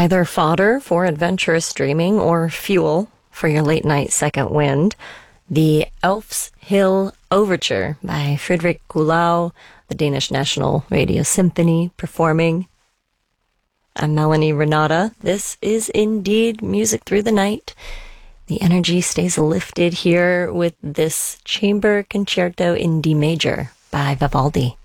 Either fodder for adventurous dreaming or fuel for your late night second wind, the Elf's Hill Overture by Frederick Kuhlau, the Danish National Radio Symphony, performing. I'm Melanie Renata. This is indeed Music Through the Night. The energy stays lifted here with this chamber concerto in D major by Vivaldi.